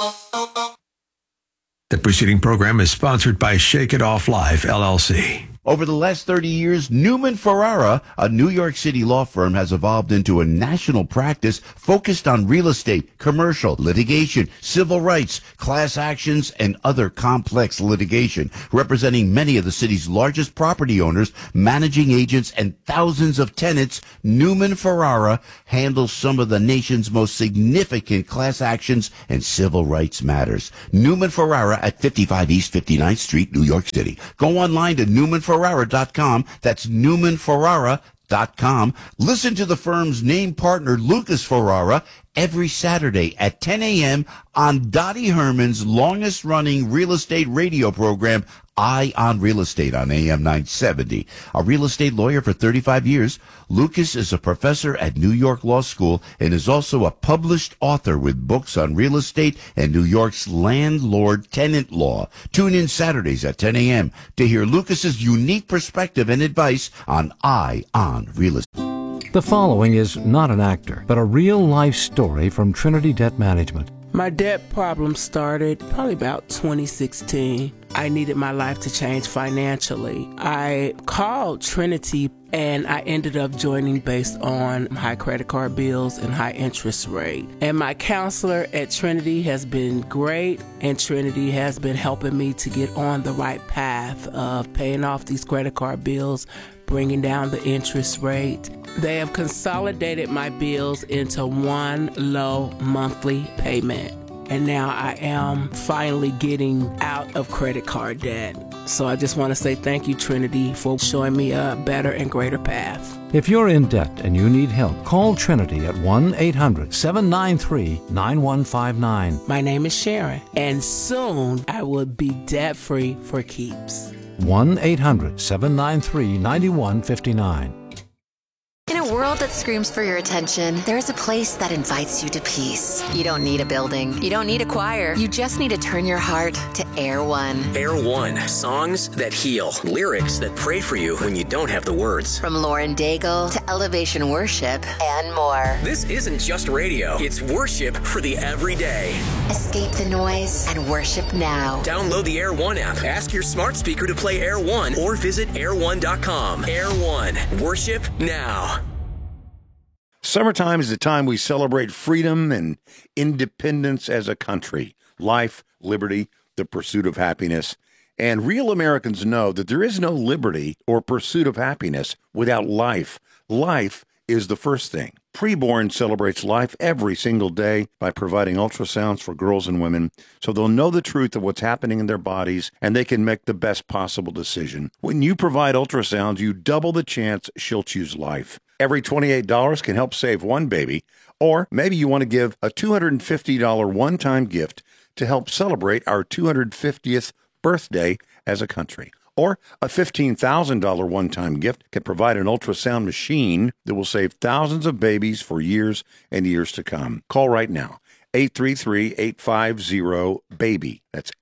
The preceding program is sponsored by Shake It Off Live, LLC. Over the last 30 years, Newman Ferrara, a New York City law firm, has evolved into a national practice focused on real estate, commercial, litigation, civil rights, class actions, and other complex litigation, representing many of the city's largest property owners, managing agents, and thousands of tenants. Newman Ferrara handles some of the nation's most significant class actions and civil rights matters. Newman Ferrara at 55 East 59th Street, New York City. Go online to NewmanFerrara.com. That's NewmanFerrara.com. Listen to the firm's name partner, Lucas Ferrara, every Saturday at 10 a.m. on Dottie Herman's longest-running real estate radio program, Eye on Real Estate, on AM 970. A real estate lawyer for 35 years, Lucas is a professor at New York Law School and is also a published author with books on real estate and New York's landlord-tenant law. Tune in Saturdays at 10 a.m. to hear Lucas's unique perspective and advice on Eye on Real Estate. The following is not an actor, but a real-life story from Trinity Debt Management. My debt problem started probably about 2016. I needed my life to change financially. I called Trinity and I ended up joining based on high credit card bills and high interest rate. And my counselor at Trinity has been great, and Trinity has been helping me to get on the right path of paying off these credit card bills, bringing down the interest rate. They have consolidated my bills into one low monthly payment. And now I am finally getting out of credit card debt. So I just want to say thank you, Trinity, for showing me a better and greater path. If you're in debt and you need help, call Trinity at 1-800-793-9159. My name is Sharon, and soon I will be debt-free for keeps. 1-800-793-9159. In a world that screams for your attention, there's a place that invites you to peace. You don't need a building. You don't need a choir. You just need to turn your heart to Air One. Air One, songs that heal, lyrics that pray for you when you don't have the words. From Lauren Daigle to Elevation Worship and more. This isn't just radio. It's worship for the everyday. Escape the noise and worship now. Download the Air One app. Ask your smart speaker to play Air One or visit air1.com. Air One, worship now. Summertime is the time we celebrate freedom and independence as a country. Life, liberty, the pursuit of happiness. And real Americans know that there is no liberty or pursuit of happiness without life. Life is the first thing. Preborn celebrates life every single day by providing ultrasounds for girls and women so they'll know the truth of what's happening in their bodies and they can make the best possible decision. When you provide ultrasounds, you double the chance she'll choose life. Every $28 can help save one baby, or maybe you want to give a $250 one-time gift to help celebrate our 250th birthday as a country. Or a $15,000 one-time gift can provide an ultrasound machine that will save thousands of babies for years and years to come. Call right now. 833-850-BABY. That's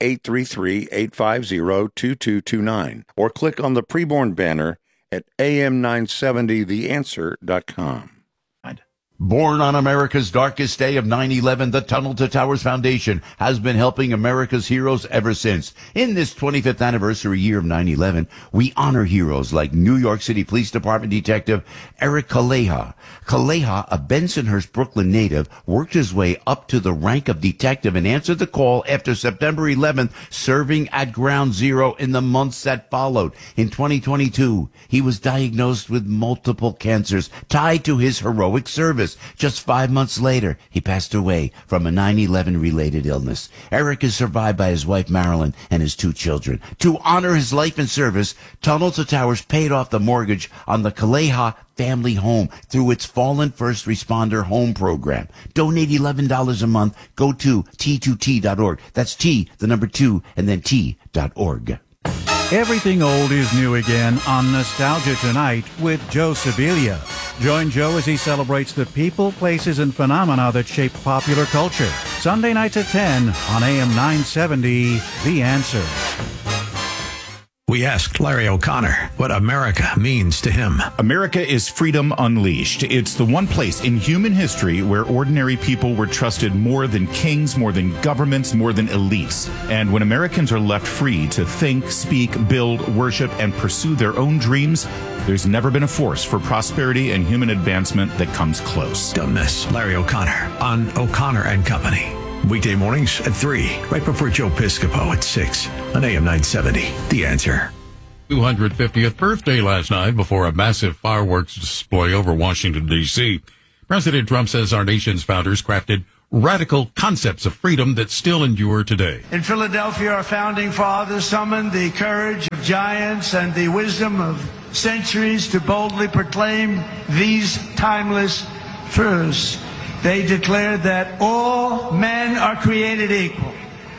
833-850-2229. Or click on the preborn banner at am970theanswer.com. Born on America's darkest day of 9/11, the Tunnel to Towers Foundation has been helping America's heroes ever since. In this 25th anniversary year of 9/11, we honor heroes like New York City Police Department Detective Eric Kaleha. Kaleha, a Bensonhurst, Brooklyn native, worked his way up to the rank of detective and answered the call after September 11th, serving at Ground Zero in the months that followed. In 2022, he was diagnosed with multiple cancers tied to his heroic service. Just 5 months later, he passed away from a 9/11-related illness. Eric is survived by his wife, Marilyn, and his 2 children. To honor his life and service, Tunnel to Towers paid off the mortgage on the Kaleha family home through its Fallen First Responder Home Program. Donate $11 a month. Go to T2T.org. That's T, the number 2, and then T.org. Everything old is new again on Nostalgia Tonight with Joe Sibilia. Join Joe as he celebrates the people, places, and phenomena that shape popular culture. Sunday nights at 10 on AM 970, The Answer. We asked Larry O'Connor what America means to him. America is freedom unleashed. It's the one place in human history where ordinary people were trusted more than kings, more than governments, more than elites. And when Americans are left free to think, speak, build, worship, and pursue their own dreams, there's never been a force for prosperity and human advancement that comes close. Don't miss Larry O'Connor on O'Connor and Company. Weekday mornings at 3, right before Joe Piscopo at 6 on AM 970. The Answer. 250th birthday last night before a massive fireworks display over Washington, D.C. President Trump says our nation's founders crafted radical concepts of freedom that still endure today. In Philadelphia, our founding fathers summoned the courage of giants and the wisdom of centuries to boldly proclaim these timeless truths. They declared that all men are created equal,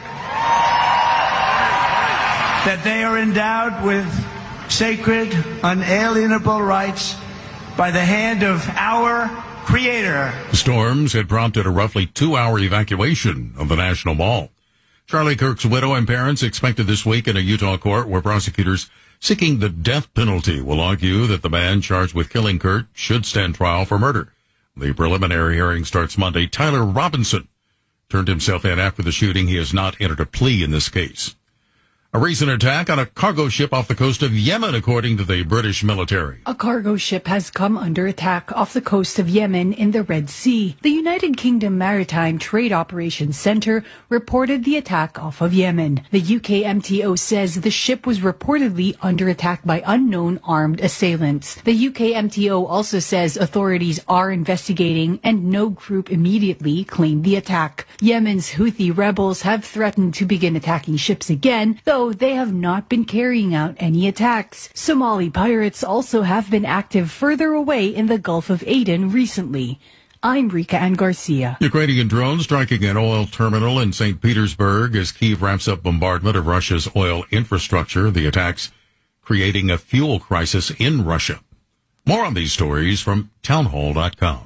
that they are endowed with sacred, unalienable rights by the hand of our Creator. Storms had prompted a roughly 2-hour evacuation of the National Mall. Charlie Kirk's widow and parents expected this week in a Utah court where prosecutors seeking the death penalty will argue that the man charged with killing Kirk should stand trial for murder. The preliminary hearing starts Monday. Tyler Robinson turned himself in after the shooting. He has not entered a plea in this case. A recent attack on a cargo ship off the coast of Yemen, according to the British military. A cargo ship has come under attack off the coast of Yemen in the Red Sea. The United Kingdom Maritime Trade Operations Center reported the attack off of Yemen. The UK MTO says the ship was reportedly under attack by unknown armed assailants. The UK MTO also says authorities are investigating and no group immediately claimed the attack. Yemen's Houthi rebels have threatened to begin attacking ships again, though they have not been carrying out any attacks. Somali pirates also have been active further away in the Gulf of Aden recently. I'm Rika Ann Garcia. Ukrainian drones striking an oil terminal in St. Petersburg as Kyiv ramps up bombardment of Russia's oil infrastructure. The attacks creating a fuel crisis in Russia. More on these stories from townhall.com.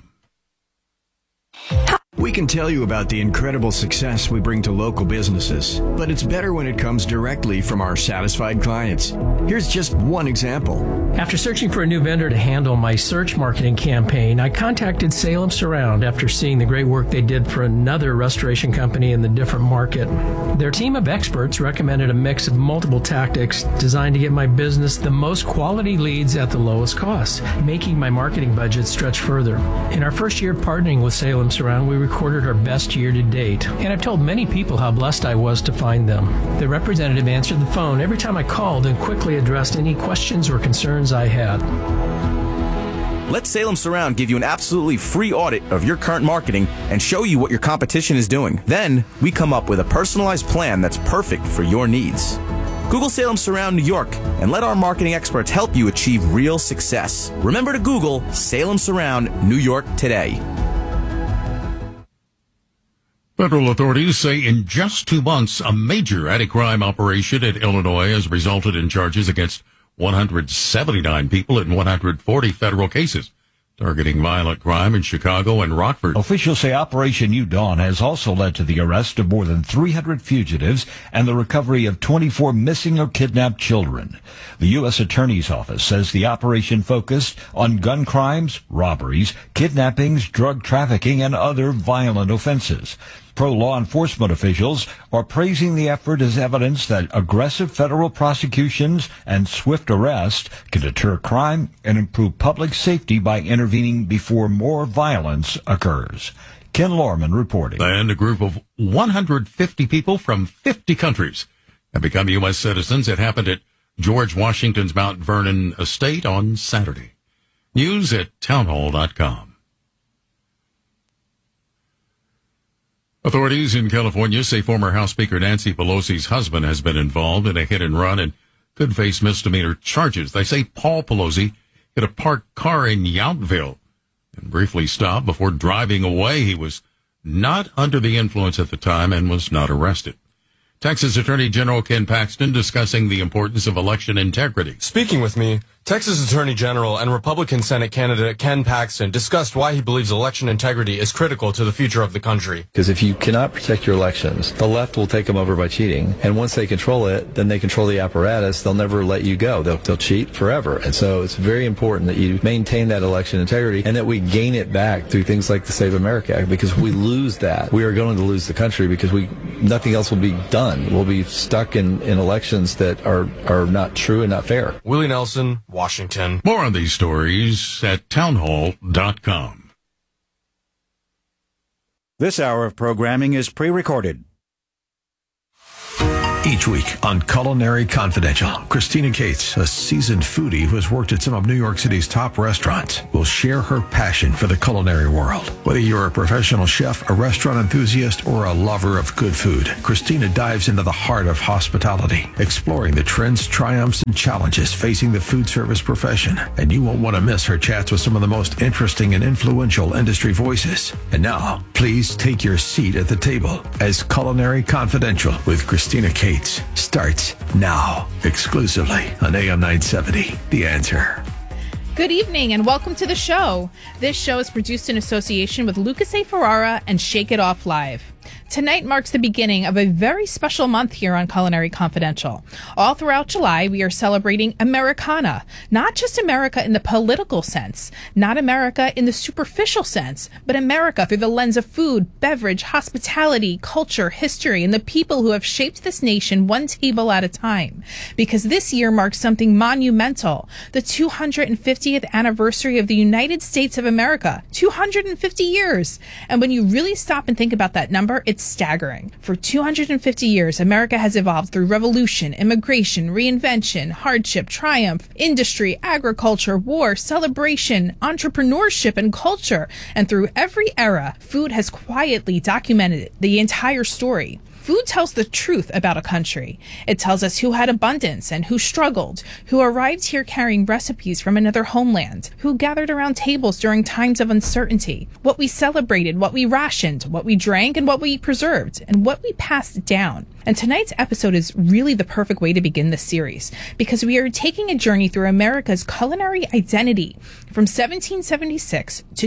We can tell you about the incredible success we bring to local businesses, but it's better when it comes directly from our satisfied clients. Here's just one example. After searching for a new vendor to handle my search marketing campaign, I contacted Salem Surround after seeing the great work they did for another restoration company in the different market. Their team of experts recommended a mix of multiple tactics designed to get my business the most quality leads at the lowest cost, making my marketing budget stretch further. In our first year of partnering with Salem Surround, we recorded our best year to date, and I've told many people how blessed I was to find them. The representative answered the phone every time I called and quickly addressed any questions or concerns I had. Let Salem Surround give you an absolutely free audit of your current marketing and show you what your competition is doing. Then, we come up with a personalized plan that's perfect for your needs. Google Salem Surround New York and let our marketing experts help you achieve real success. Remember to Google Salem Surround New York today. Federal authorities say in just 2 months, a major anti-crime operation in Illinois has resulted in charges against 179 people in 140 federal cases, targeting violent crime in Chicago and Rockford. Officials say Operation New Dawn has also led to the arrest of more than 300 fugitives and the recovery of 24 missing or kidnapped children. The U.S. Attorney's Office says the operation focused on gun crimes, robberies, kidnappings, drug trafficking, and other violent offenses. Pro-law enforcement officials are praising the effort as evidence that aggressive federal prosecutions and swift arrest can deter crime and improve public safety by intervening before more violence occurs. Ken Lorman reporting. And a group of 150 people from 50 countries have become U.S. citizens. It happened at George Washington's Mount Vernon estate on Saturday. News at townhall.com. Authorities in California say former House Speaker Nancy Pelosi's husband has been involved in a hit and run and could face misdemeanor charges. They say Paul Pelosi hit a parked car in Yountville and briefly stopped before driving away. He was not under the influence at the time and was not arrested. Texas Attorney General Ken Paxton discussing the importance of election integrity. Speaking with me, Texas Attorney General and Republican Senate candidate Ken Paxton discussed why he believes election integrity is critical to the future of the country. Because if you cannot protect your elections, the left will take them over by cheating. And once they control it, then they control the apparatus. They'll never let you go. They'll cheat forever. And so it's very important that you maintain that election integrity and that we gain it back through things like the Save America Act. Because if we lose that, we are going to lose the country because nothing else will be done. We'll be stuck in elections that are not true and not fair. Willie Nelson, Washington. More on these stories at townhall.com. This hour of programming is pre-recorded. Each week on Culinary Confidential, Christina Cates, a seasoned foodie who has worked at some of New York City's top restaurants, will share her passion for the culinary world. Whether you're a professional chef, a restaurant enthusiast, or a lover of good food, Christina dives into the heart of hospitality, exploring the trends, triumphs, and challenges facing the food service profession. And you won't want to miss her chats with some of the most interesting and influential industry voices. And now, please take your seat at the table as Culinary Confidential with Christina Cates starts now, exclusively on AM 970. The Answer. Good evening and welcome to the show. This show is produced in association with Lucas A. Ferrara and Shake It Off Live. Tonight marks the beginning of a very special month here on Culinary Confidential. All throughout July, we are celebrating Americana, not just America in the political sense, not America in the superficial sense, but America through the lens of food, beverage, hospitality, culture, history, and the people who have shaped this nation one table at a time. Because this year marks something monumental, the 250th anniversary of the United States of America, 250 years. And when you really stop and think about that number, it's staggering. For 250 years, America has evolved through revolution, immigration, reinvention, hardship, triumph, industry, agriculture, war, celebration, entrepreneurship, and culture. And through every era, food has quietly documented the entire story. Food tells the truth about a country. It tells us who had abundance and who struggled, who arrived here carrying recipes from another homeland, who gathered around tables during times of uncertainty, what we celebrated, what we rationed, what we drank, and what we preserved, and what we passed down. And tonight's episode is really the perfect way to begin this series, because we are taking a journey through America's culinary identity from 1776 to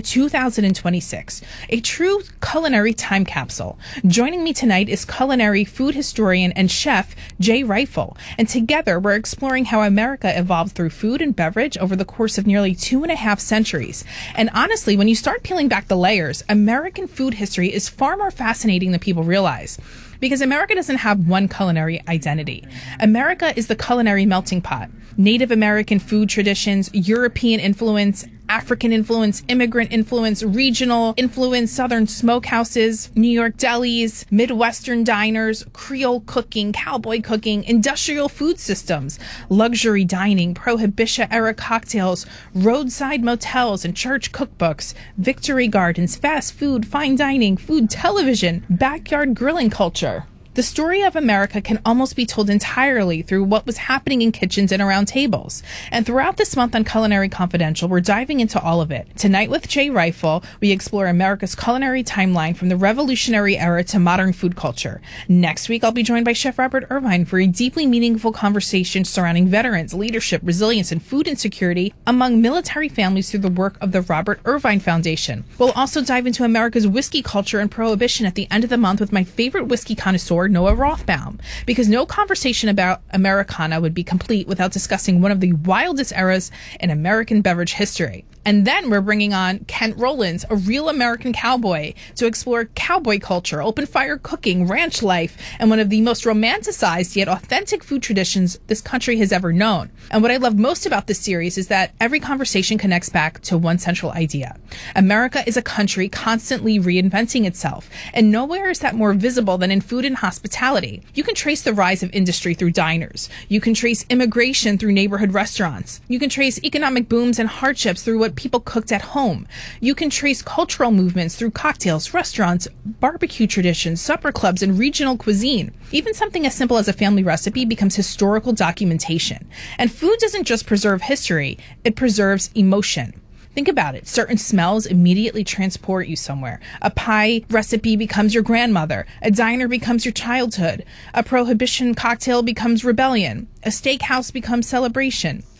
2026, a true culinary time capsule. Joining me tonight is culinary food historian and chef Jay Reifel, and together we're exploring how America evolved through food and beverage over the course of nearly 2.5 centuries. And honestly, when you start peeling back the layers, American food history is far more fascinating than people realize. Because America doesn't have one culinary identity. America is the culinary melting pot. Native American food traditions, European influence, African influence, immigrant influence, regional influence, Southern smokehouses, New York delis, Midwestern diners, Creole cooking, cowboy cooking, industrial food systems, luxury dining, Prohibition-era cocktails, roadside motels and church cookbooks, victory gardens, fast food, fine dining, food television, backyard grilling culture. The story of America can almost be told entirely through what was happening in kitchens and around tables. And throughout this month on Culinary Confidential, we're diving into all of it. Tonight with Jay Reifel, we explore America's culinary timeline from the Revolutionary era to modern food culture. Next week, I'll be joined by Chef Robert Irvine for a deeply meaningful conversation surrounding veterans, leadership, resilience, and food insecurity among military families through the work of the Robert Irvine Foundation. We'll also dive into America's whiskey culture and prohibition at the end of the month with my favorite whiskey connoisseur, Noah Rothbaum, because no conversation about Americana would be complete without discussing one of the wildest eras in American beverage history. And then we're bringing on Kent Rollins, a real American cowboy, to explore cowboy culture, open fire cooking, ranch life, and one of the most romanticized yet authentic food traditions this country has ever known. And what I love most about this series is that every conversation connects back to one central idea. America is a country constantly reinventing itself, and nowhere is that more visible than in food and hospitality. You can trace the rise of industry through diners. You can trace immigration through neighborhood restaurants. You can trace economic booms and hardships through what people cooked at home. You can trace cultural movements through cocktails, restaurants, barbecue traditions, supper clubs, and regional cuisine. Even something as simple as a family recipe becomes historical documentation. And food doesn't just preserve history, it preserves emotion. Think about it. Certain smells immediately transport you somewhere. A pie recipe becomes your grandmother. A diner becomes your childhood. A prohibition cocktail becomes rebellion. A steakhouse becomes celebration.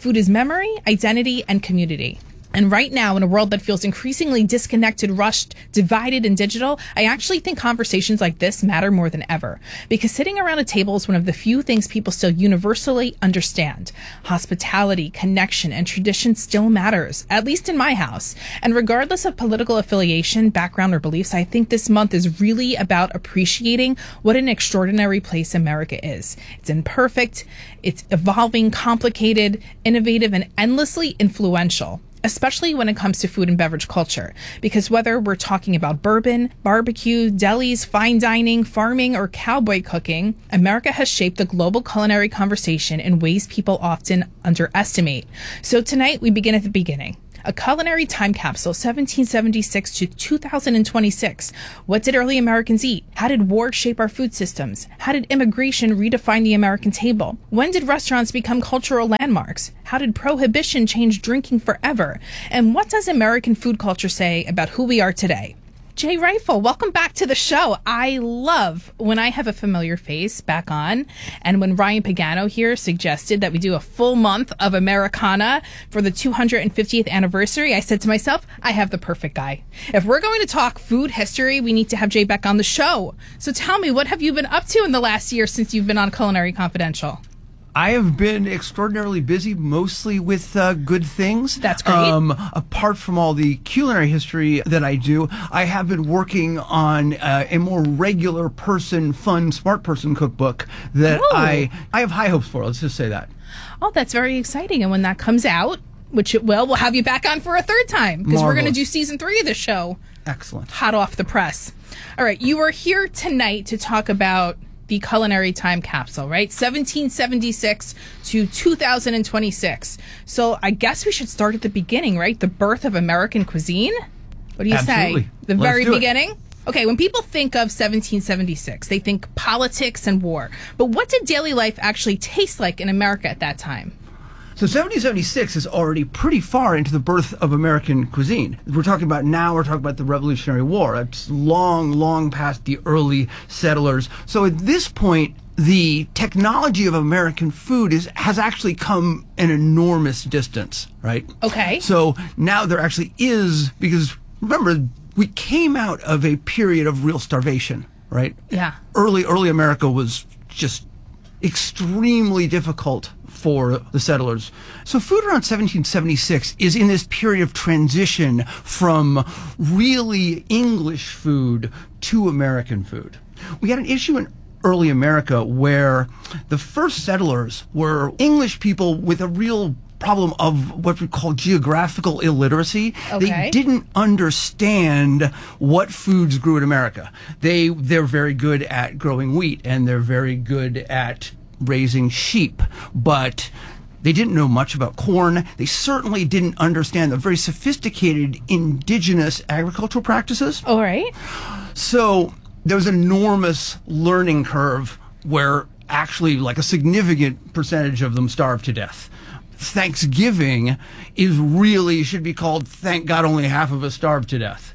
Food is memory, identity, and community. And right now, in a world that feels increasingly disconnected, rushed, divided, and digital, I actually think conversations like this matter more than ever. Because sitting around a table is one of the few things people still universally understand. Hospitality, connection, and tradition still matters, at least in my house. And regardless of political affiliation, background, or beliefs, I think this month is really about appreciating what an extraordinary place America is. It's imperfect, it's evolving, complicated, innovative, and endlessly influential, especially when it comes to food and beverage culture. Because whether we're talking about bourbon, barbecue, delis, fine dining, farming, or cowboy cooking, America has shaped the global culinary conversation in ways people often underestimate. So tonight, we begin at the beginning. A culinary time capsule, 1776 to 2026. What did early Americans eat? How did war shape our food systems? How did immigration redefine the American table? When did restaurants become cultural landmarks? How did prohibition change drinking forever? And what does American food culture say about who we are today? Jay Rifle, welcome back to the show. I love when I have a familiar face back on, and when Ryan Pagano here suggested that we do a full month of Americana for the 250th anniversary, I said to myself, I have the perfect guy. If we're going to talk food history, we need to have Jay back on the show. So tell me, what have you been up to in the last year since you've been on Culinary Confidential? I have been extraordinarily busy, mostly with good things. That's great. Apart from all the culinary history that I do, I have been working on a more regular person, fun, smart person cookbook that I have high hopes for. Let's just say that. Oh, that's very exciting. And when that comes out, which it will, we'll have you back on for a third time, because we're going to do season 3 of the show. Excellent. Hot off the press. All right, you are here tonight to talk about the culinary time capsule, right? 1776 to 2026. So I guess we should start at the beginning, right? The birth of American cuisine? What do you say? The very beginning? Okay, when people think of 1776, they think politics and war. But what did daily life actually taste like in America at that time? So 1776 is already pretty far into the birth of American cuisine. We're talking about the Revolutionary War. It's long, long past the early settlers. So at this point, the technology of American food has actually come an enormous distance, right? Okay. So now there actually is, because remember, we came out of a period of real starvation, right? Yeah. Early America was just extremely difficult for the settlers. So food around 1776 is in this period of transition from really English food to American food. We had an issue in early America where the first settlers were English people with a real problem of what we call geographical illiteracy. Okay. They didn't understand what foods grew in America. They're very good at growing wheat, and they're very good at raising sheep, but they didn't know much about corn. They certainly didn't understand the very sophisticated indigenous agricultural practices. All right. So there was an enormous learning curve where actually like a significant percentage of them starved to death. Thanksgiving should be called thank God only half of us starved to death.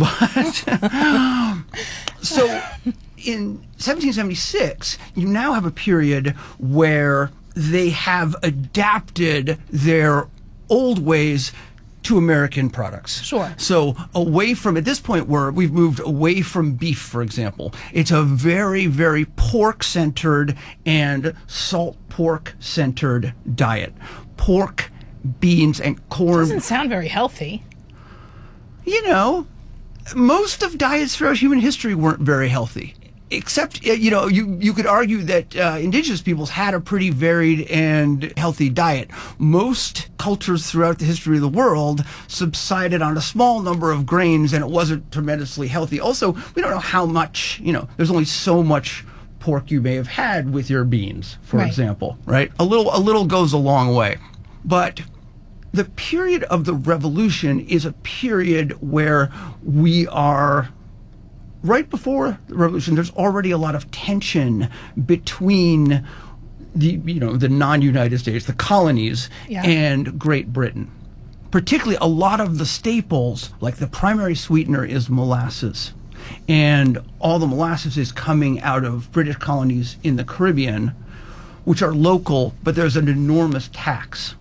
But so in 1776, you now have a period where they have adapted their old ways to American products. Sure. So away from, at this point where we've moved away from beef, for example, it's a very, very pork-centered and salt pork-centered diet. Pork, beans, and corn. Doesn't sound very healthy. You know, most of diets throughout human history weren't very healthy. Except, you could argue that indigenous peoples had a pretty varied and healthy diet. Most cultures throughout the history of the world subsided on a small number of grains, and it wasn't tremendously healthy. Also, we don't know how much, there's only so much pork you may have had with your beans, for example, right? A little goes a long way. But the period of the Revolution is a period where we are right before the Revolution. There's already a lot of tension between the non-United States, the colonies, and Great Britain. Particularly, a lot of the staples, like the primary sweetener is molasses. And all the molasses is coming out of British colonies in the Caribbean, which are local, but there's an enormous tax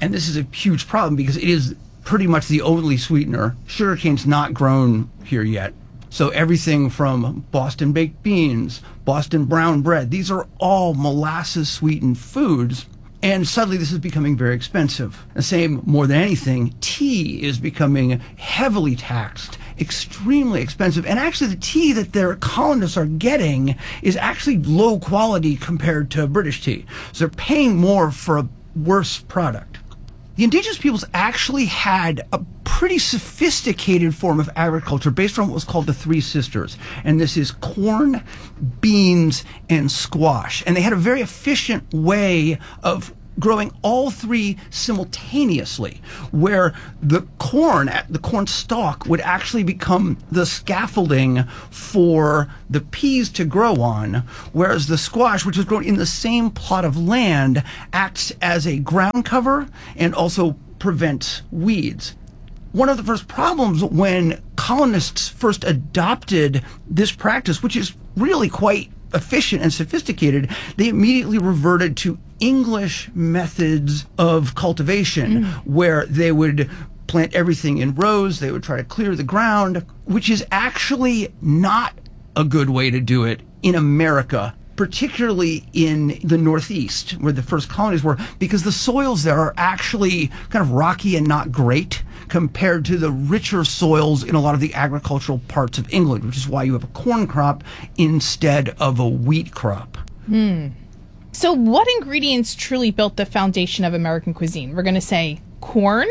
And this is a huge problem because it is pretty much the only sweetener. Sugarcane's not grown here yet. So everything from Boston baked beans, Boston brown bread, these are all molasses sweetened foods. And suddenly this is becoming very expensive. The same, more than anything, tea is becoming heavily taxed, extremely expensive. And actually the tea that their colonists are getting is actually low quality compared to British tea. So they're paying more for a worse product. The indigenous peoples actually had a pretty sophisticated form of agriculture based on what was called the Three Sisters. And this is corn, beans, and squash. And they had a very efficient way of growing all three simultaneously, where the corn stalk would actually become the scaffolding for the peas to grow on, whereas the squash, which was grown in the same plot of land, acts as a ground cover and also prevents weeds. One of the first problems when colonists first adopted this practice, which is really quite efficient and sophisticated, they immediately reverted to English methods of cultivation, where they would plant everything in rows, they would try to clear the ground, which is actually not a good way to do it in America, particularly in the Northeast, where the first colonies were, because the soils there are actually kind of rocky and not great compared to the richer soils in a lot of the agricultural parts of England, which is why you have a corn crop instead of a wheat crop. So what ingredients truly built the foundation of American cuisine? We're going to say corn,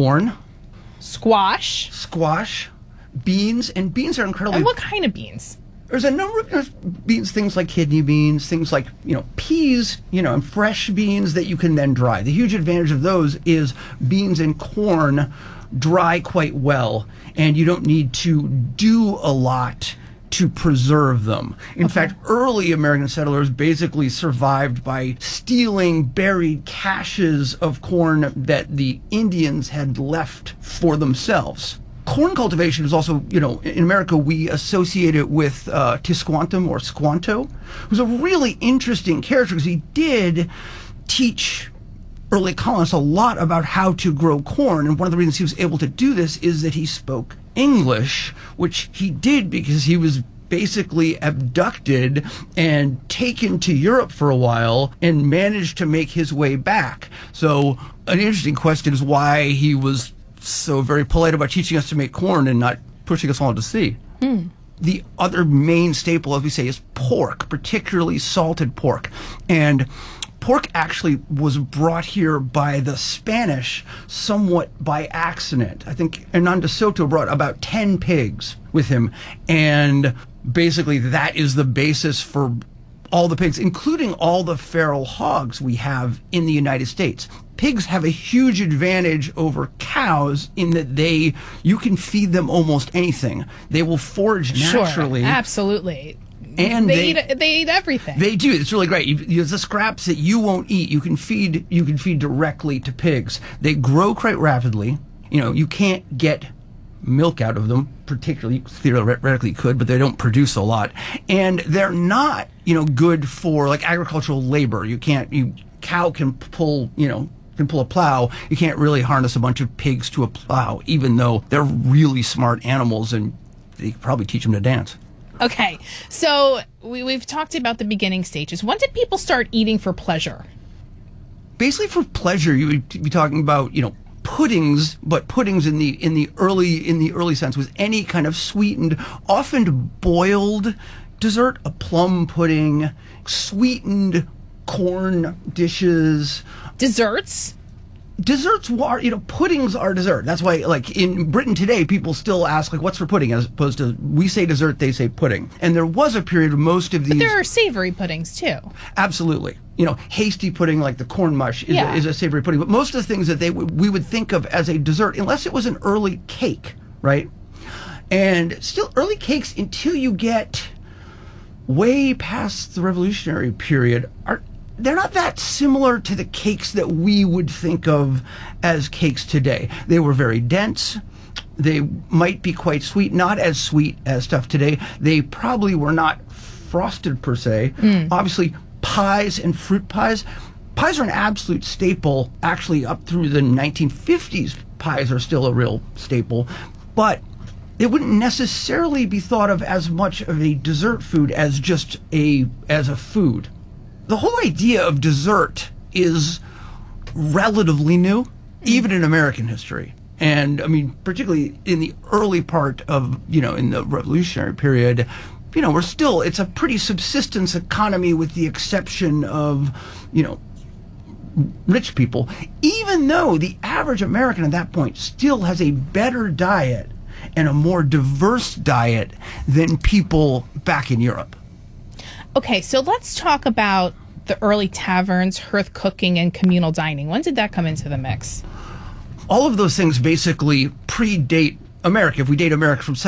squash, beans, and beans are incredibly... And what kind of beans? There's a number of beans, things like kidney beans, things like, peas, and fresh beans that you can then dry. The huge advantage of those is beans and corn dry quite well, and you don't need to do a lot to preserve them. In fact, early American settlers basically survived by stealing buried caches of corn that the Indians had left for themselves. Corn cultivation is also, in America, we associate it with Tisquantum or Squanto, who's a really interesting character because he did teach early colonists a lot about how to grow corn. And one of the reasons he was able to do this is that he spoke English, which he did because he was basically abducted and taken to Europe for a while and managed to make his way back. So an interesting question is why he was so very polite about teaching us to make corn and not pushing us all to sea. The other main staple, as we say, is pork, particularly salted pork. And pork actually was brought here by the Spanish somewhat by accident. I think Hernán de Soto brought about 10 pigs with him, and basically that is the basis for all the pigs, including all the feral hogs we have in the United States. Pigs have a huge advantage over cows in that you can feed them almost anything. They will forage naturally. Sure, absolutely. And they eat everything. They do. It's really great. The scraps that you won't eat, you can feed directly to pigs. They grow quite rapidly. You can't get milk out of them, particularly. You theoretically could, but they don't produce a lot. And they're not, good for like agricultural labor. Cow can pull, can pull a plow. You can't really harness a bunch of pigs to a plow, even though they're really smart animals and they could probably teach them to dance. Okay, so we've talked about the beginning stages. When did people start eating for pleasure? Basically, for pleasure, you would be talking about, puddings, but puddings in the early sense was any kind of sweetened, often boiled dessert, a plum pudding, sweetened corn dishes. Desserts are, puddings are dessert. That's why, like, in Britain today, people still ask, like, what's for pudding? As opposed to, we say dessert, they say pudding. And there was a period of most of these... But there are savory puddings, too. Absolutely. Hasty pudding, like the corn mush, is a savory pudding. But most of the things that we would think of as a dessert, unless it was an early cake, right? And still, early cakes, until you get way past the Revolutionary period, they're not that similar to the cakes that we would think of as cakes today. They were very dense. They might be quite sweet, not as sweet as stuff today. They probably were not frosted per se. Obviously, pies and fruit pies, pies are an absolute staple. Actually, up through the 1950s, pies are still a real staple. But it wouldn't necessarily be thought of as much of a dessert food as just as a food. The whole idea of dessert is relatively new, even in American history. And I mean, particularly in the early part of, in the Revolutionary period, it's a pretty subsistence economy with the exception of, rich people, even though the average American at that point still has a better diet and a more diverse diet than people back in Europe. Okay, so let's talk about the early taverns, hearth cooking, and communal dining. When did that come into the mix? All of those things basically predate America. If we date America from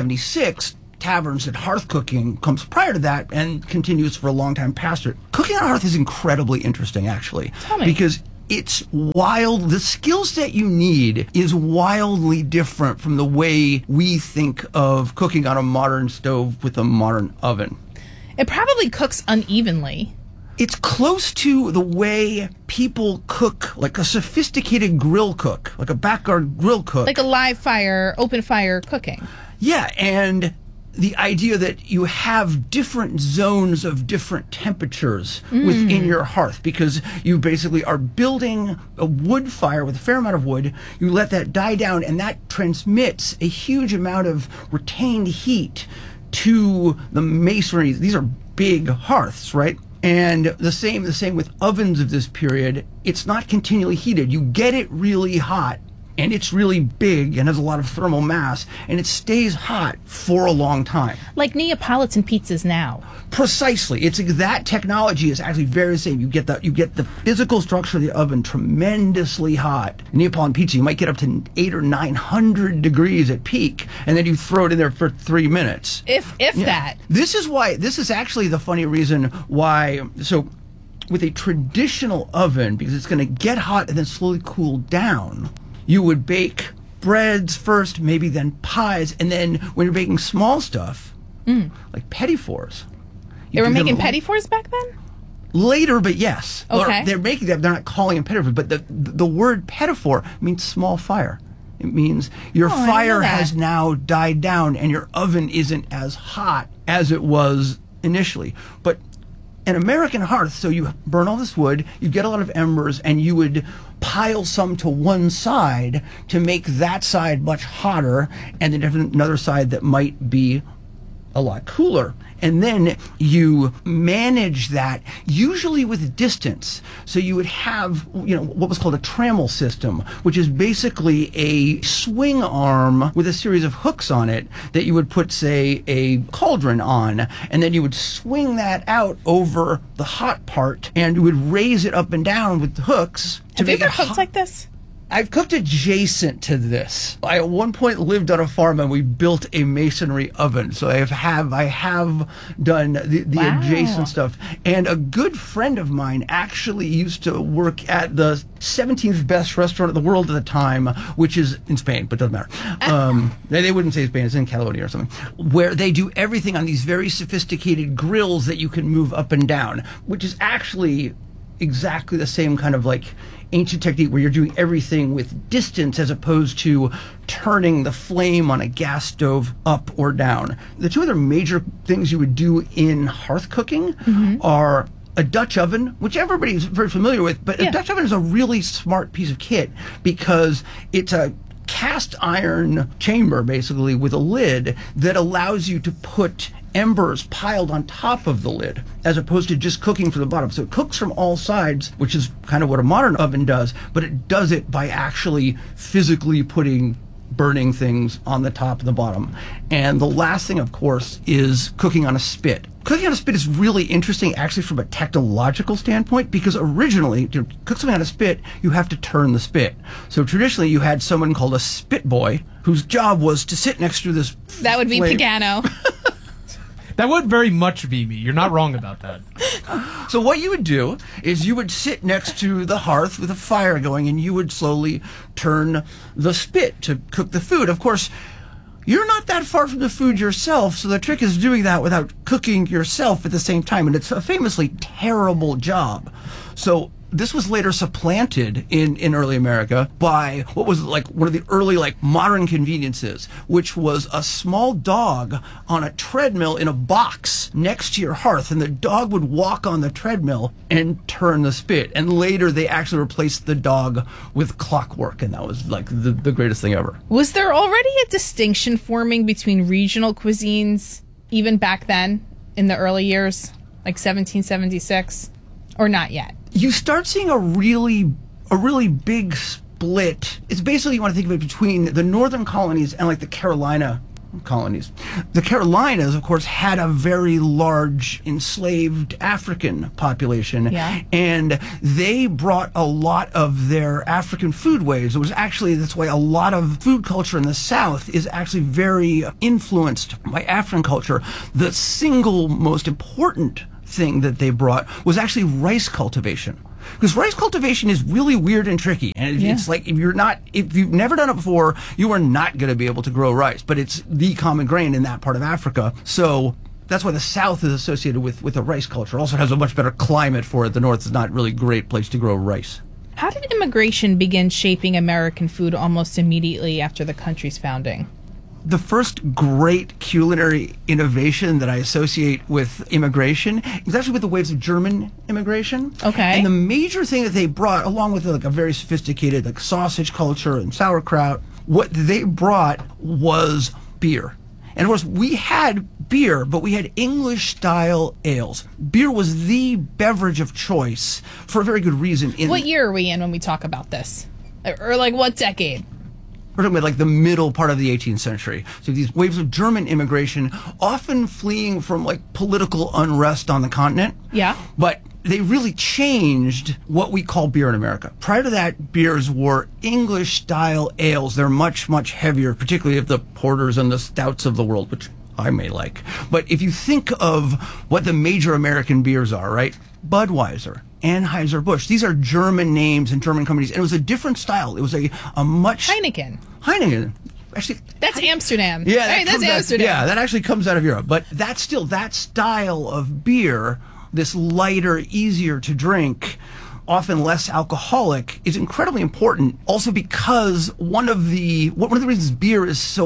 1776, taverns and hearth cooking comes prior to that and continues for a long time past it. Cooking on a hearth is incredibly interesting, actually. Tell me. Because it's wild. The skill set you need is wildly different from the way we think of cooking on a modern stove with a modern oven. It probably cooks unevenly. It's close to the way people cook, like a sophisticated grill cook, like a backyard grill cook. Like a live fire, open fire cooking. Yeah, and the idea that you have different zones of different temperatures within your hearth, because you basically are building a wood fire with a fair amount of wood. You let that die down, and that transmits a huge amount of retained heat to the masonry. These are big hearths, right? And the same with ovens of this period. It's not continually heated. You get it really hot, and it's really big and has a lot of thermal mass, and it stays hot for a long time. Like Neapolitan pizzas now. Precisely. That technology is actually very the same. You get the physical structure of the oven tremendously hot. Neapolitan pizza, you might get up to 800 or 900 degrees at peak, and then you throw it in there for 3 minutes. If that. This is actually the funny reason why. So with a traditional oven, because it's going to get hot and then slowly cool down, you would bake breads first, maybe then pies, and then when you're baking small stuff, like petit fours. They were making petit fours back then? Later, but yes. Okay. Or they're making them, they're not calling them petit fours, but the word petit four means small fire. It means your fire has now died down and your oven isn't as hot as it was initially. But an American hearth, so you burn all this wood, you get a lot of embers, and you would pile some to one side to make that side much hotter, and then another side that might be a lot cooler. And then you manage that, usually with distance. So you would have, what was called a trammel system, which is basically a swing arm with a series of hooks on it that you would put, say, a cauldron on, and then you would swing that out over the hot part, and you would raise it up and down with the hooks. Have you ever cooked like this? I've cooked adjacent to this. I at one point lived on a farm and we built a masonry oven. So I have done the adjacent stuff. And a good friend of mine actually used to work at the 17th best restaurant in the world at the time, which is in Spain, but doesn't matter. They wouldn't say Spain, it's in Catalonia or something, where they do everything on these very sophisticated grills that you can move up and down, which is actually exactly the same kind of like ancient technique where you're doing everything with distance as opposed to turning the flame on a gas stove up or down. The two other major things you would do in hearth cooking are a Dutch oven, which everybody's very familiar with, but a Dutch oven is a really smart piece of kit because it's a cast iron chamber basically with a lid that allows you to put embers piled on top of the lid as opposed to just cooking from the bottom. So it cooks from all sides, which is kind of what a modern oven does, but it does it by actually physically burning things on the top and the bottom. And the last thing, of course, is cooking on a spit. Cooking on a spit is really interesting actually from a technological standpoint because originally to cook something on a spit, you have to turn the spit. So traditionally you had someone called a spit boy whose job was to sit next to this That would be Pagano. That would very much be me. You're not wrong about that. So what you would do is you would sit next to the hearth with a fire going and you would slowly turn the spit to cook the food. Of course, you're not that far from the food yourself, so the trick is doing that without cooking yourself at the same time, and it's a famously terrible job. So this was later supplanted in early America by what was like one of the early like modern conveniences, which was a small dog on a treadmill in a box next to your hearth, and the dog would walk on the treadmill and turn the spit. And later they actually replaced the dog with clockwork, and that was like the greatest thing ever. Was there already a distinction forming between regional cuisines even back then in the early years, like 1776, or not yet? You start seeing a really big split. It's basically, you want to think of it between the northern colonies and like the Carolina colonies. The Carolinas, of course, had a very large enslaved African population, and they brought a lot of their African foodways. It was actually, that's why a lot of food culture in the South is actually very influenced by African culture. The single most important thing that they brought was actually rice cultivation. Because rice cultivation is really weird and tricky. And it's like, if you've never done it before, you are not going to be able to grow rice. But it's the common grain in that part of Africa. So that's why the South is associated with a rice culture. It also has a much better climate for it. The North is not really a great place to grow rice. How did immigration begin shaping American food almost immediately after the country's founding? The first great culinary innovation that I associate with immigration is actually with the waves of German immigration. Okay. And the major thing that they brought, along with like a very sophisticated like sausage culture and sauerkraut, what they brought was beer. And of course, we had beer, but we had English-style ales. Beer was the beverage of choice for a very good reason. What year are we in when we talk about this? Or like what decade? We're talking about like the middle part of the 18th century. So these waves of German immigration, often fleeing from like political unrest on the continent. Yeah. But they really changed what we call beer in America. Prior to that, beers were English-style ales. They're much, much heavier, particularly of the porters and the stouts of the world, which I may like. But if you think of what the major American beers are, right? Budweiser, Anheuser-Busch. These are German names and German companies. And it was a different style. It was a much... Heineken. Actually, that's Amsterdam. Yeah, right, that's Amsterdam. Yeah, that actually comes out of Europe. But that's still, that style of beer, this lighter, easier to drink, often less alcoholic, is incredibly important. Also because one of the reasons beer is so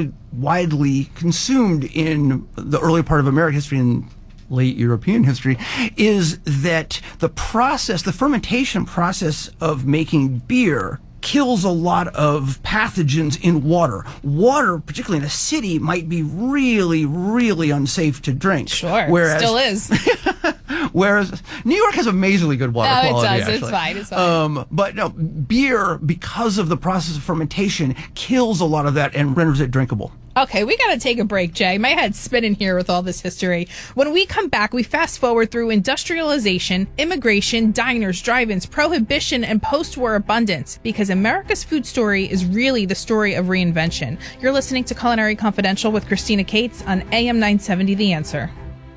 widely consumed in the early part of American history and late European history is that the fermentation process of making beer kills a lot of pathogens in water. Water, particularly in a city, might be really, really unsafe to drink. Sure, still is. Whereas New York has amazingly good water quality. It does. Actually. It's fine. But no, beer, because of the process of fermentation, kills a lot of that and renders it drinkable. Okay, we got to take a break, Jay. My head's spinning here with all this history. When we come back, we fast forward through industrialization, immigration, diners, drive-ins, prohibition, and post-war abundance, because America's food story is really the story of reinvention. You're listening to Culinary Confidential with Christina Cates on AM 970 The Answer.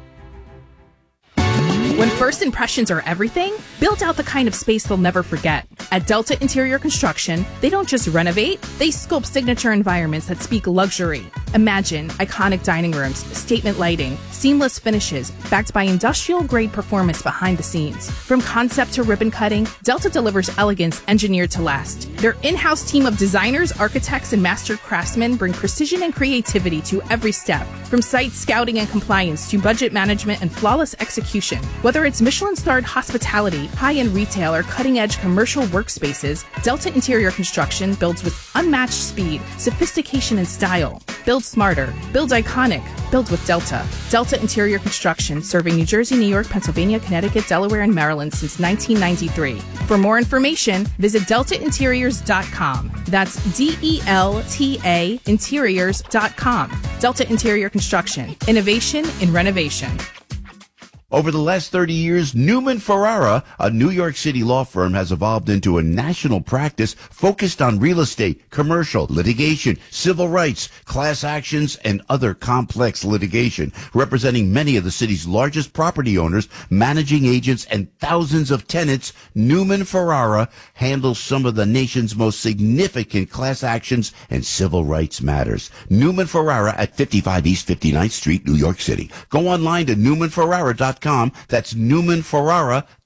When first impressions are everything, build out the kind of space they'll never forget. At Delta Interior Construction, they don't just renovate, they sculpt signature environments that speak luxury. Imagine iconic dining rooms, statement lighting, seamless finishes, backed by industrial-grade performance behind the scenes. From concept to ribbon cutting, Delta delivers elegance engineered to last. Their in-house team of designers, architects, and master craftsmen bring precision and creativity to every step. From site scouting and compliance to budget management and flawless execution. Whether it's Michelin-starred hospitality, high-end retail, or cutting-edge commercial workspaces, Delta Interior Construction builds with unmatched speed, sophistication, and style. Build smarter. Build iconic. Build with Delta. Delta Interior Construction, serving New Jersey, New York, Pennsylvania, Connecticut, Delaware, and Maryland since 1993. For more information, visit deltainteriors.com. That's DELTA interiors.com. Delta Interior Construction. Innovation in renovation. Over the last 30 years, Newman Ferrara, a New York City law firm, has evolved into a national practice focused on real estate, commercial, litigation, civil rights, class actions, and other complex litigation, representing many of the city's largest property owners, managing agents, and thousands of tenants. Newman Ferrara handles some of the nation's most significant class actions and civil rights matters. Newman Ferrara at 55 East 59th Street, New York City. Go online to newmanferrara.com. That's newmanferrara.com.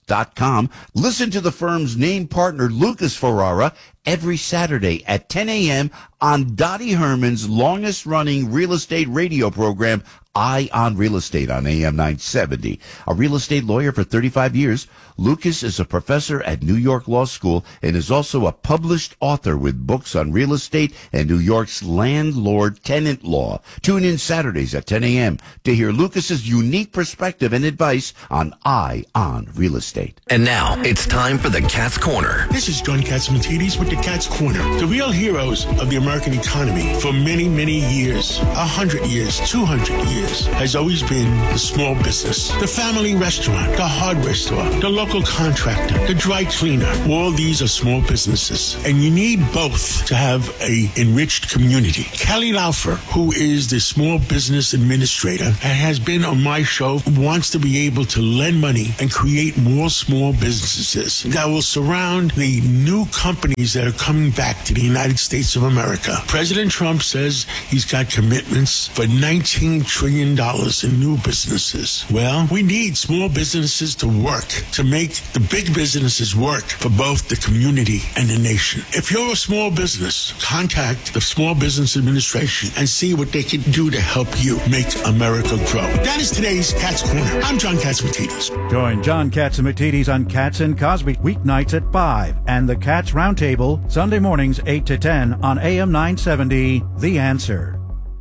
lucasferrara.com. Listen to the firm's name partner, Lucas Ferrara, every Saturday at 10 a.m. on Dottie Herman's longest-running real estate radio program, Eye on Real Estate on AM 970. A real estate lawyer for 35 years, Lucas is a professor at New York Law School and is also a published author with books on real estate and New York's landlord-tenant law. Tune in Saturdays at 10 a.m. to hear Lucas's unique perspective and advice on Eye on Real Estate. And now it's time for the Cat's Corner. This is John Catsimatidis with the Cat's Corner. The real heroes of the American economy for many, many years, 100 years, 200 years, has always been the small business, the family restaurant, the hardware store, the local contractor, the dry cleaner. All these are small businesses, and you need both to have a enriched community. Kelly Laufer, who is the small business administrator and has been on my show, wants to be able to lend money and create more small businesses that will surround the new companies that are coming back to the United States of America. President Trump says he's got commitments for $19 trillion in new businesses. Well, we need small businesses to work, to make the big businesses work for both the community and the nation. If you're a small business, contact the Small Business Administration and see what they can do to help you make America grow. That is today's Cat's Corner. I'm John Catsimatidis. Join John Catsimatidis on Cats and Cosby weeknights at 5 and the Cats Roundtable Sunday mornings 8 to 10 on AM 970, The Answer.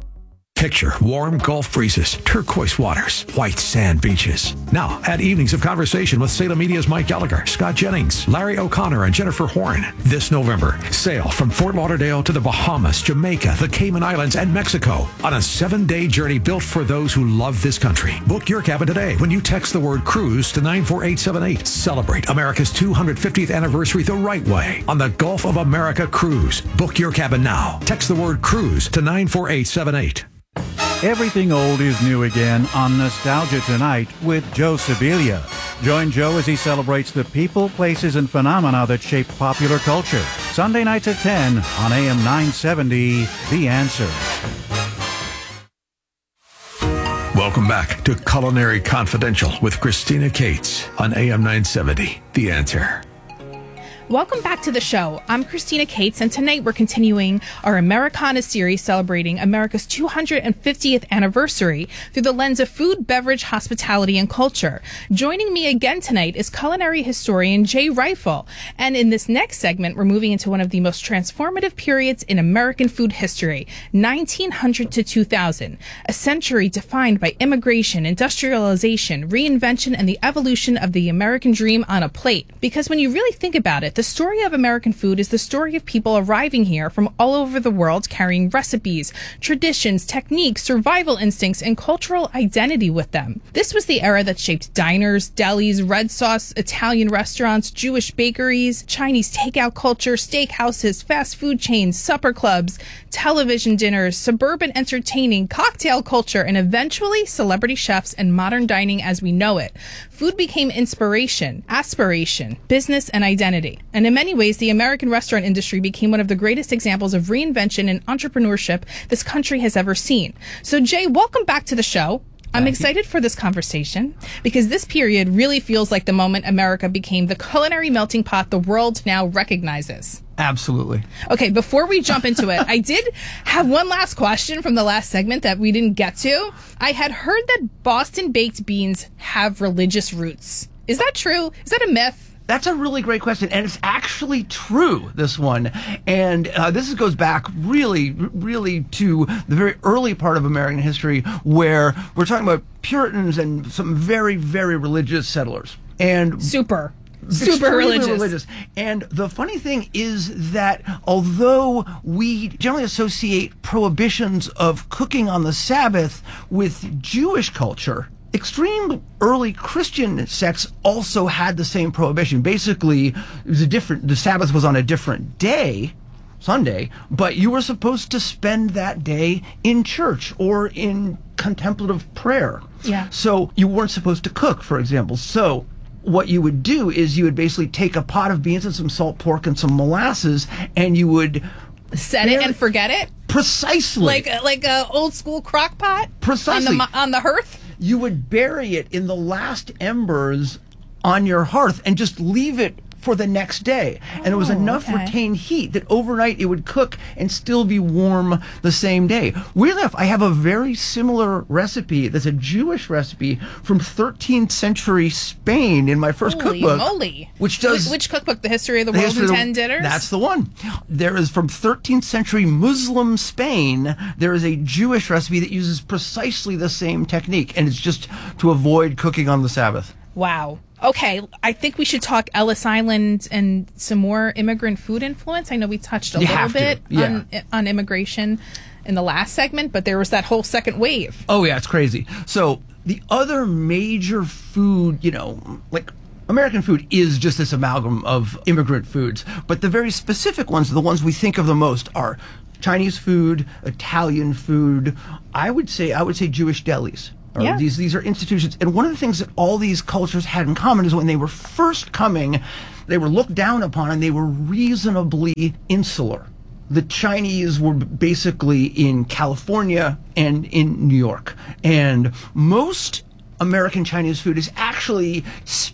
Picture warm Gulf breezes, turquoise waters, white sand beaches. Now, add evenings of conversation with Salem Media's Mike Gallagher, Scott Jennings, Larry O'Connor, and Jennifer Horn. This November, sail from Fort Lauderdale to the Bahamas, Jamaica, the Cayman Islands, and Mexico on a 7-day journey built for those who love this country. Book your cabin today when you text the word cruise to 94878. Celebrate America's 250th anniversary the right way on the Gulf of America Cruise. Book your cabin now. Text the word cruise to 94878. Everything old is new again on Nostalgia Tonight with Joe Sibilia. Join Joe as he celebrates the people, places, and phenomena that shape popular culture. Sunday nights at 10 on AM 970, The Answer. Welcome back to Culinary Confidential with Christina Cates on AM 970, The Answer. Welcome back to the show. I'm Christina Cates, and tonight we're continuing our Americana series celebrating America's 250th anniversary through the lens of food, beverage, hospitality, and culture. Joining me again tonight is culinary historian Jay Reifel. And in this next segment, we're moving into one of the most transformative periods in American food history, 1900 to 2000, a century defined by immigration, industrialization, reinvention, and the evolution of the American dream on a plate. Because when you really think about it, the story of American food is the story of people arriving here from all over the world carrying recipes, traditions, techniques, survival instincts, and cultural identity with them. This was the era that shaped diners, delis, red sauce, Italian restaurants, Jewish bakeries, Chinese takeout culture, steakhouses, fast food chains, supper clubs, television dinners, suburban entertaining, cocktail culture, and eventually celebrity chefs and modern dining as we know it. Food became inspiration, aspiration, business, and identity. And in many ways, the American restaurant industry became one of the greatest examples of reinvention and entrepreneurship this country has ever seen. So, Jay, welcome back to the show. I'm excited for this conversation because this period really feels like the moment America became the culinary melting pot the world now recognizes. Absolutely. Okay, before we jump into it, I did have one last question from the last segment that we didn't get to. I had heard that Boston baked beans have religious roots. Is that true? Is that a myth? That's a really great question, and it's actually true, this one. And this goes back really to the very early part of American history where we're talking about Puritans and some very, very religious settlers. And super religious. And the funny thing is that although we generally associate prohibitions of cooking on the Sabbath with Jewish culture, extreme early Christian sects also had the same prohibition. Basically, it was the Sabbath was on a different day, Sunday, but you were supposed to spend that day in church or in contemplative prayer. Yeah. So you weren't supposed to cook, for example. So what you would do is you would basically take a pot of beans and some salt pork and some molasses, and you would set it and forget it? Precisely. Like a old school crock pot? Precisely. On the hearth? You would bury it in the last embers on your hearth and just leave it for the next day. And it was enough retained heat that overnight it would cook and still be warm the same day. Weirdly enough, I have a very similar recipe that's a Jewish recipe from 13th century Spain in my first cookbook. Moly. Which cookbook? The History of the World in 10 Dinners? That's the one. There is from 13th century Muslim Spain, there is a Jewish recipe that uses precisely the same technique, and it's just to avoid cooking on the Sabbath. Wow. Okay, I think we should talk Ellis Island and some more immigrant food influence. I know we touched a little bit on immigration in the last segment, but there was that whole second wave. Oh, yeah, it's crazy. So the other major food, like American food is just this amalgam of immigrant foods, but the very specific ones, the ones we think of the most, are Chinese food, Italian food, I would say Jewish delis. Yeah. These are institutions. And one of the things that all these cultures had in common is when they were first coming, they were looked down upon and they were reasonably insular. The Chinese were basically in California and in New York. And most American Chinese food is actually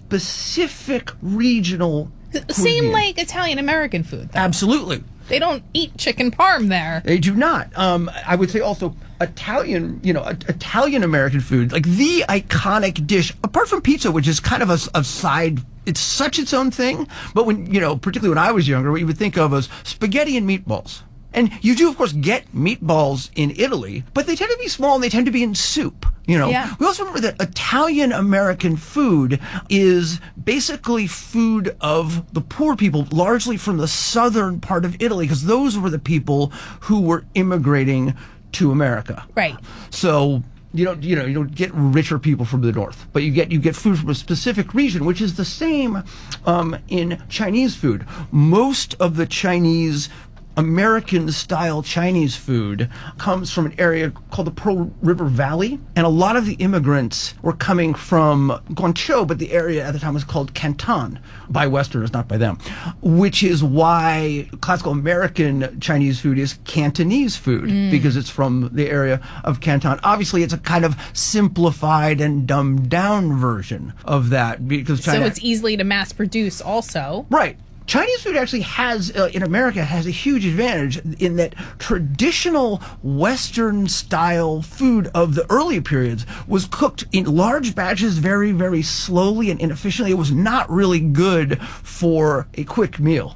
specific regional cuisine. Same like Italian American food, though. Absolutely. They don't eat chicken parm there. They do not. I would say also Italian American food, like the iconic dish, apart from pizza, which is kind of a side, it's such its own thing. But when, particularly when I was younger, what you would think of as spaghetti and meatballs. And you do, of course, get meatballs in Italy, but they tend to be small and they tend to be in soup. Yeah. We also remember that Italian-American food is basically food of the poor people, largely from the southern part of Italy, because those were the people who were immigrating to America. Right. So you don't get richer people from the north, but you get food from a specific region, which is the same in Chinese food. Most of the American-style Chinese food comes from an area called the Pearl River Valley, and a lot of the immigrants were coming from Guangzhou, but the area at the time was called Canton, by Westerners, not by them, which is why classical American Chinese food is Cantonese food, because it's from the area of Canton. Obviously, it's a kind of simplified and dumbed-down version of that, because China... So it's easily to mass-produce also. Right. Chinese food actually has, in America, has a huge advantage in that traditional Western-style food of the early periods was cooked in large batches very, very slowly and inefficiently. It was not really good for a quick meal.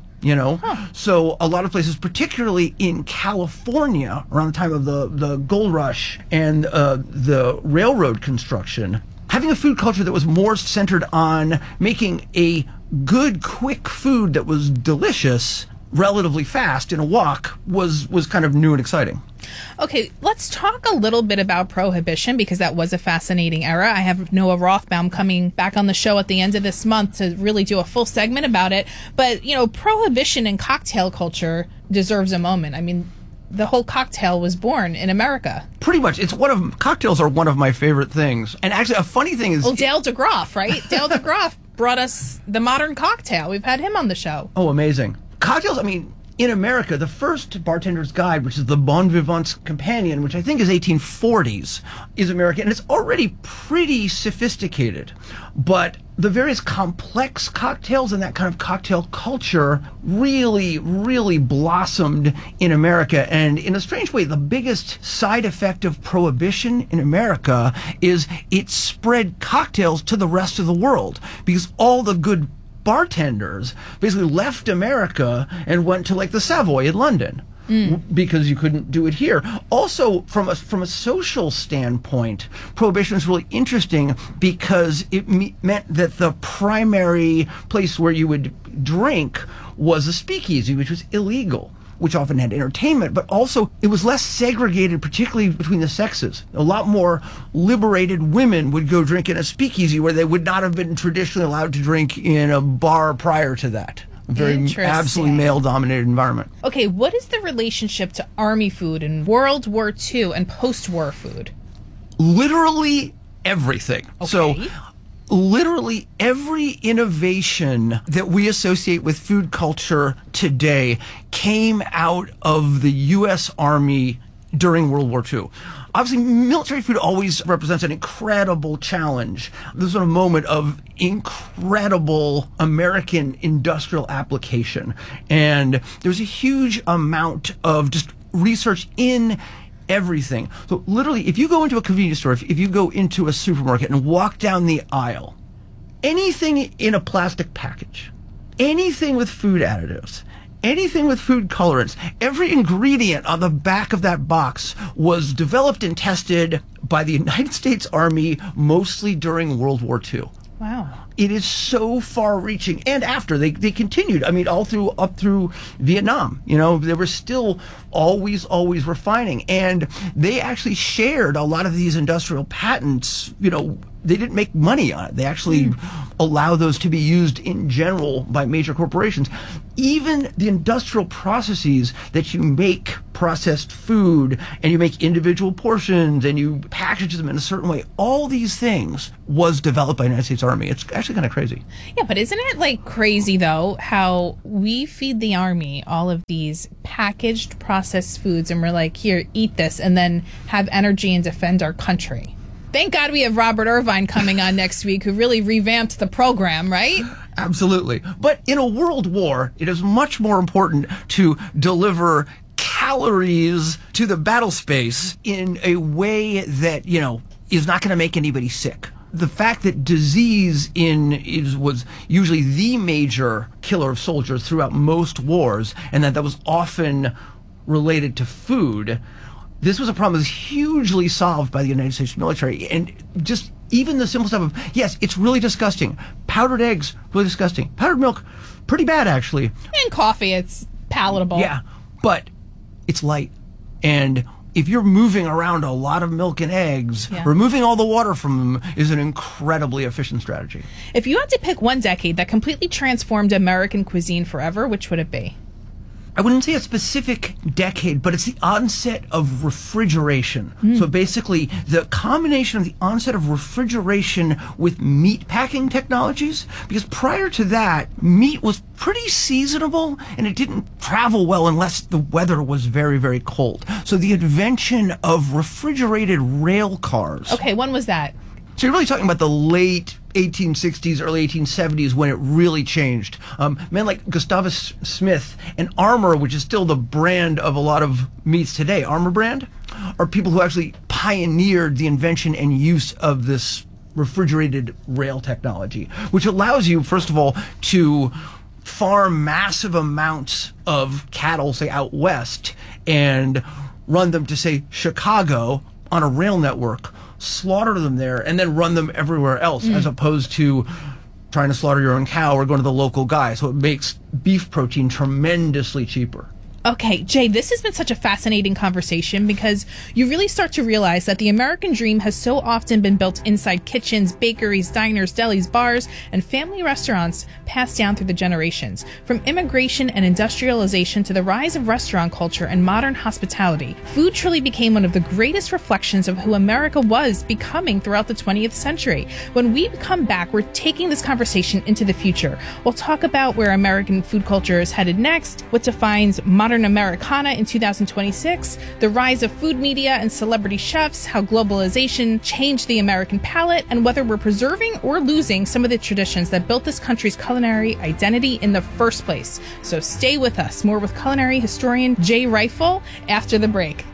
So a lot of places, particularly in California, around the time of the gold rush and the railroad construction, having a food culture that was more centered on making a good, quick food that was delicious relatively fast in a wok was kind of new and exciting. Okay, let's talk a little bit about Prohibition, because that was a fascinating era. I have Noah Rothbaum coming back on the show at the end of this month to really do a full segment about it. But, Prohibition and cocktail culture deserves a moment. I mean, the whole cocktail was born in America. Pretty much. Cocktails are one of my favorite things. And actually, a funny thing is... Well, Dale DeGroff, right? Dale DeGroff brought us the modern cocktail. We've had him on the show. Oh, amazing. Cocktails, in America, the first Bartender's Guide, which is the Bon Vivant's Companion, which I think is 1840s, is American, and it's already pretty sophisticated. But the various complex cocktails and that kind of cocktail culture really, really blossomed in America. And in a strange way, the biggest side effect of Prohibition in America is it spread cocktails to the rest of the world, because all the good bartenders basically left America and went to like the Savoy in London because you couldn't do it here. Also, from a social standpoint, Prohibition is really interesting because it meant that the primary place where you would drink was a speakeasy, which was illegal, which often had entertainment, but also it was less segregated, particularly between the sexes. A lot more liberated women would go drink in a speakeasy where they would not have been traditionally allowed to drink in a bar prior to that. A very absolutely male-dominated environment. Okay, what is the relationship to Army food in World War II and post-war food? Literally everything. Okay. So literally every innovation that we associate with food culture today came out of the U.S. Army during World War II. Obviously, military food always represents an incredible challenge. This is a moment of incredible American industrial application. And there's a huge amount of just research in everything. So literally, if you go into a convenience store, if you go into a supermarket and walk down the aisle, anything in a plastic package, anything with food additives, anything with food colorants, every ingredient on the back of that box was developed and tested by the United States Army, mostly during World War II. Wow. It is so far-reaching, and after they continued. I mean, up through Vietnam. You know, they were still always refining, and they actually shared a lot of these industrial patents. You know, they didn't make money on it. They actually allow those to be used in general by major corporations. Even the industrial processes that you make processed food and you make individual portions and you package them in a certain way, all these things was developed by the United States Army. It's actually kind of crazy. Yeah, but isn't it like crazy though how we feed the Army all of these packaged processed foods and we're like, here, eat this, and then have energy and defend our country? Thank God we have Robert Irvine coming on next week, who really revamped the program, right? Absolutely. But in a world war, it is much more important to deliver calories to the battle space in a way that, you know, is not going to make anybody sick. The fact that disease was usually the major killer of soldiers throughout most wars, and that was often related to food. This was a problem that was hugely solved by the United States military. And just even the simple stuff of, yes, it's really disgusting. Powdered eggs, really disgusting. Powdered milk, pretty bad, actually. And coffee, it's palatable. Yeah, but it's light. And if you're moving around a lot of milk and eggs, removing all the water from them is an incredibly efficient strategy. If you had to pick one decade that completely transformed American cuisine forever, which would it be? I wouldn't say a specific decade, but it's the onset of refrigeration. So basically, the combination of the onset of refrigeration with meat packing technologies, because prior to that, meat was pretty seasonable and it didn't travel well unless the weather was very, very cold. So the invention of refrigerated rail cars. Okay, when was that? So you're really talking about the late 1860s, early 1870s when it really changed. Men like Gustavus Smith and Armour, which is still the brand of a lot of meats today, Armour brand, are people who actually pioneered the invention and use of this refrigerated rail technology, which allows you, first of all, to farm massive amounts of cattle, say, out west, and run them to, say, Chicago on a rail network, slaughter them there, and then run them everywhere else, as opposed to trying to slaughter your own cow or going to the local guy. So it makes beef protein tremendously cheaper. Okay, Jay, this has been such a fascinating conversation because you really start to realize that the American dream has so often been built inside kitchens, bakeries, diners, delis, bars, and family restaurants passed down through the generations. From immigration and industrialization to the rise of restaurant culture and modern hospitality, food truly became one of the greatest reflections of who America was becoming throughout the 20th century. When we come back, we're taking this conversation into the future. We'll talk about where American food culture is headed next, what defines modern Americana in 2026, the rise of food media and celebrity chefs, how globalization changed the American palate, and whether we're preserving or losing some of the traditions that built this country's culinary identity in the first place. So stay with us. More with culinary historian Jay Reifel after the break.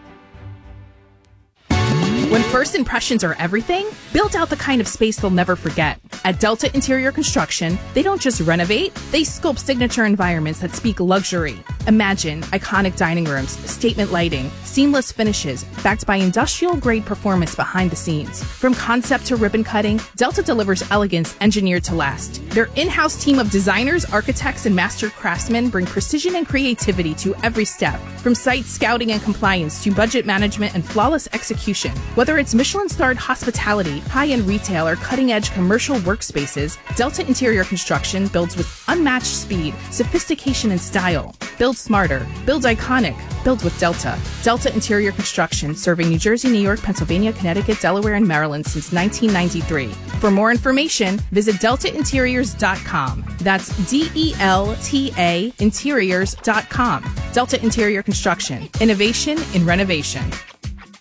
When first impressions are everything, build out the kind of space they'll never forget. At Delta Interior Construction, they don't just renovate, they sculpt signature environments that speak luxury. Imagine iconic dining rooms, statement lighting, seamless finishes, backed by industrial-grade performance behind the scenes. From concept to ribbon cutting, Delta delivers elegance engineered to last. Their in-house team of designers, architects, and master craftsmen bring precision and creativity to every step. From site scouting and compliance to budget management and flawless execution. Whether it's Michelin-starred hospitality, high-end retail, or cutting-edge commercial workspaces, Delta Interior Construction builds with unmatched speed, sophistication, and style. Build smarter. Build iconic. Build with Delta. Delta Interior Construction, serving New Jersey, New York, Pennsylvania, Connecticut, Delaware, and Maryland since 1993. For more information, visit deltainteriors.com. That's DELTA interiors.com. Delta Interior Construction. Innovation in renovation.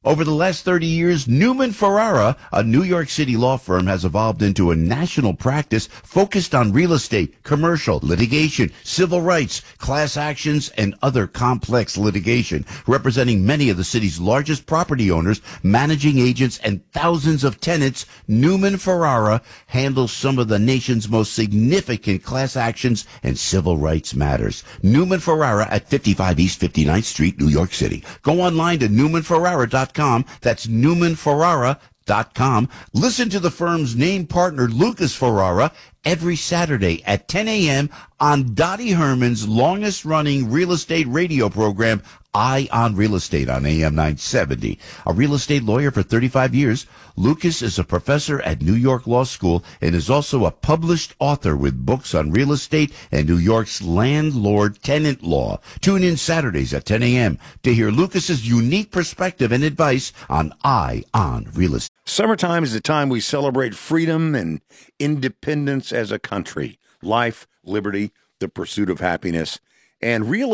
Over the last 30 years, Newman Ferrara, a New York City law firm, has evolved into a national practice focused on real estate, commercial, litigation, civil rights, class actions, and other complex litigation, representing many of the city's largest property owners, managing agents, and thousands of tenants. Newman Ferrara handles some of the nation's most significant class actions and civil rights matters. Newman Ferrara at 55 East 59th Street, New York City. Go online to newmanferrara.com. That's newmanferrara.com. Listen to the firm's name partner, Lucas Ferrara, every Saturday at 10 a.m. on Dottie Herman's longest-running real estate radio program, Eye on Real Estate, on AM 970. A real estate lawyer for 35 years, Lucas is a professor at New York Law School and is also a published author with books on real estate and New York's landlord-tenant law. Tune in Saturdays at 10 a.m. to hear Lucas's unique perspective and advice on Eye on Real Estate. Summertime is the time we celebrate freedom and independence as a country, life, liberty, the pursuit of happiness, and real